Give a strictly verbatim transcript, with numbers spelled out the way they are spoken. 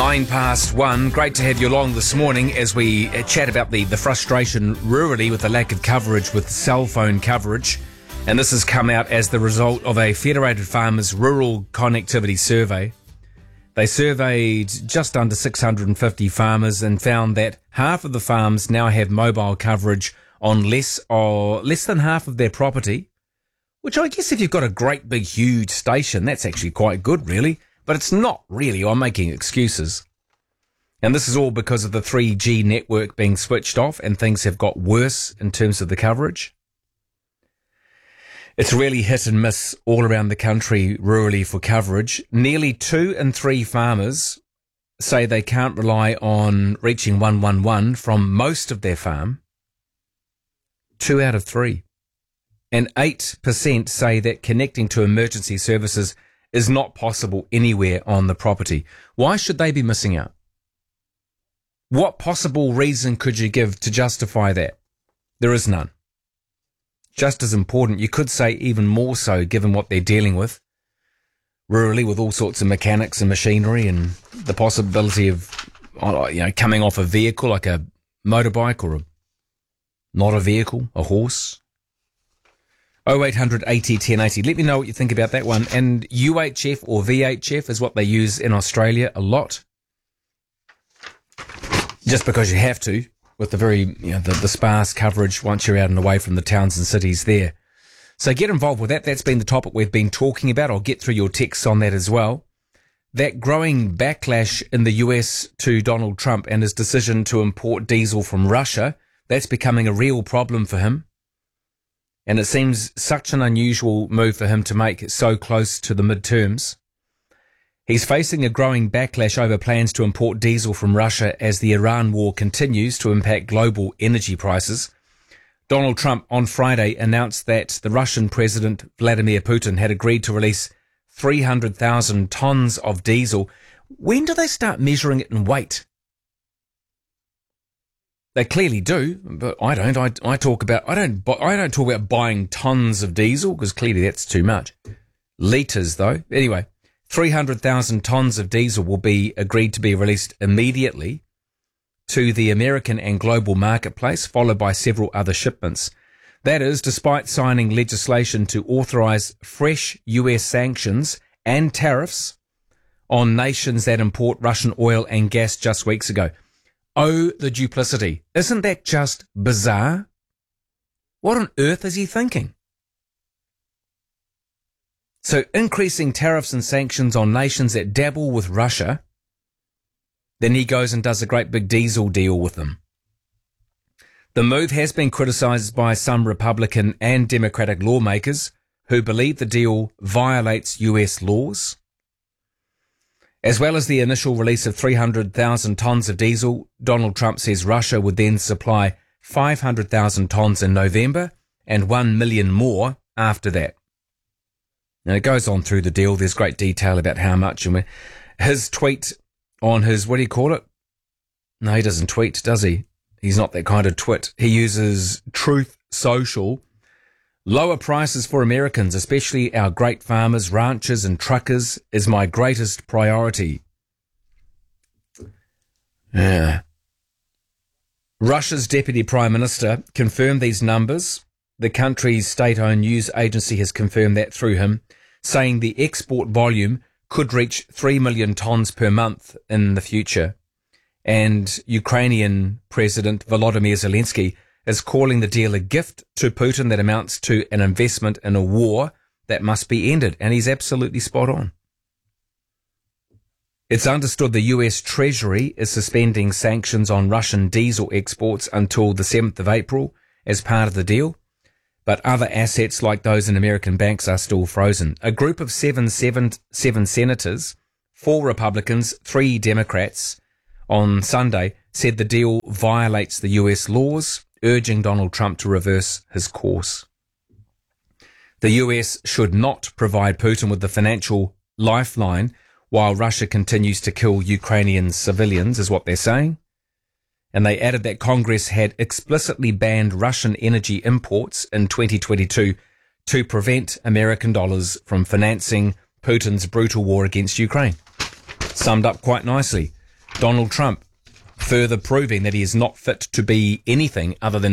Nine past one. Great to have you along this morning as we chat about the, the frustration rurally with the lack of coverage with cell phone coverage. And this has come out as the result of a Federated Farmers Rural Connectivity Survey. They surveyed just under six hundred fifty farmers and found that half of the farms now have mobile coverage on less or less than half of their property, which I guess if you've got a great big huge station, that's actually quite good really. But it's not really. I'm making excuses. And this is all because of the three G network being switched off and things have got worse in terms of the coverage. It's really hit and miss all around the country rurally for coverage. Nearly two in three farmers say they can't rely on reaching one one one from most of their farm. Two out of three. And eight percent say that connecting to emergency services is not possible anywhere on the property. Why should they be missing out? What possible reason could you give to justify that? There is none. Just as important, you could say even more so given what they're dealing with, rurally with all sorts of mechanics and machinery and the possibility of, you know, coming off a vehicle like a motorbike or a, not a vehicle, a horse. oh eight hundred eighty ten eighty. Let me know what you think about that one. And U H F or V H F is what they use in Australia a lot. Just because you have to, with the very, you know, the, the sparse coverage once you're out and away from the towns and cities there. So get involved with that. That's been the topic we've been talking about. I'll get through your texts on that as well. That growing backlash in the U S to Donald Trump and his decision to import diesel from Russia, that's becoming a real problem for him. And it seems such an unusual move for him to make so close to the midterms. He's facing a growing backlash over plans to import diesel from Russia as the Iran war continues to impact global energy prices. Donald Trump on Friday announced that the Russian President Vladimir Putin had agreed to release three hundred thousand tons of diesel. When do they start measuring it in weight? They clearly do, but I don't. I, I talk about I don't. I don't talk about buying tons of diesel because clearly that's too much. Litres, though. Anyway, three hundred thousand tons of diesel will be agreed to be released immediately to the American and global marketplace, followed by several other shipments. That is, despite signing legislation to authorise fresh U S sanctions and tariffs on nations that import Russian oil and gas just weeks ago. Oh, the duplicity. Isn't that just bizarre? What on earth is he thinking? So increasing tariffs and sanctions on nations that dabble with Russia, then he goes and does a great big diesel deal with them. The move has been criticised by some Republican and Democratic lawmakers who believe the deal violates U S laws. As well as the initial release of three hundred thousand tons of diesel, Donald Trump says Russia would then supply five hundred thousand tons in November and one million more after that. Now, it goes on through the deal. There's great detail about how much. And his tweet on his, what do you call it? No, he doesn't tweet, does he? He's not that kind of twit. He uses Truth Social. Lower prices for Americans, especially our great farmers, ranchers and truckers, is my greatest priority. Yeah. Russia's Deputy Prime Minister confirmed these numbers. The country's state-owned news agency has confirmed that through him, saying the export volume could reach three million tonnes per month in the future. And Ukrainian President Volodymyr Zelensky is calling the deal a gift to Putin that amounts to an investment in a war that must be ended. And he's absolutely spot on. It's understood the U S Treasury is suspending sanctions on Russian diesel exports until the seventh of April as part of the deal. But other assets like those in American banks are still frozen. A group of seven, seven, seven senators, four Republicans, three Democrats, on Sunday said the deal violates the U S laws, urging Donald Trump to reverse his course. The U S should not provide Putin with the financial lifeline while Russia continues to kill Ukrainian civilians, is what they're saying. And they added that Congress had explicitly banned Russian energy imports in twenty twenty-two to prevent American dollars from financing Putin's brutal war against Ukraine. Summed up quite nicely. Donald Trump, further proving that he is not fit to be anything other than